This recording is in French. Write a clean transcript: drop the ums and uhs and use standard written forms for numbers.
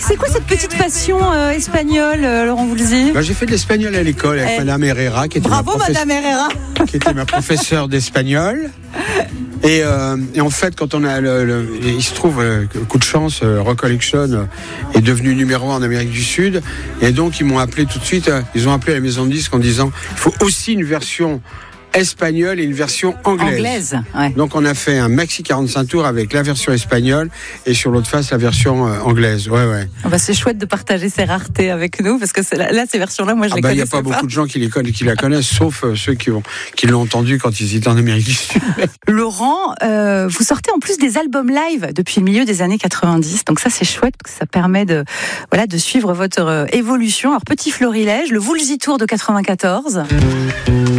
C'est quoi cette petite passion espagnole, Laurent Voulzy? J'ai fait de l'espagnol à l'école avec Madame Herrera, qui était Madame Herrera, qui était ma professeure d'espagnol. Et en fait, quand on a il se trouve, coup de chance, Recollection est devenu numéro 1 en Amérique du Sud. Et donc, ils m'ont appelé tout de suite. Ils ont appelé la maison de disques en disant il faut aussi une version espagnole et une version anglaise. Ouais. Donc on a fait un maxi 45 tours avec la version espagnole et sur l'autre face la version anglaise. Ouais. C'est chouette de partager ces raretés avec nous parce que ces versions-là, moi je les connais. Il n'y a pas beaucoup de gens qui la connaissent, sauf ceux qui l'ont entenue quand ils étaient en Amérique du Sud. Laurent, vous sortez en plus des albums live depuis le milieu des années 90, donc ça c'est chouette parce que ça permet de suivre votre évolution. Alors petit florilège, le Voulzy Tour de 94.